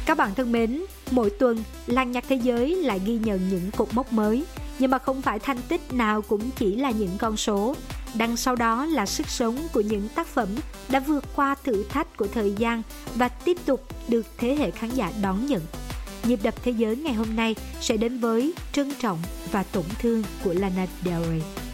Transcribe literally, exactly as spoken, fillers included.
Các bạn thân mến, mỗi tuần, làng nhạc thế giới lại ghi nhận những cột mốc mới. Nhưng mà không phải thành tích nào cũng chỉ là những con số. Đằng sau đó là sức sống của những tác phẩm đã vượt qua thử thách của thời gian và tiếp tục được thế hệ khán giả đón nhận. Nhịp đập thế giới ngày hôm nay sẽ đến với Trân trọng và tổn thương của Lana Del Rey.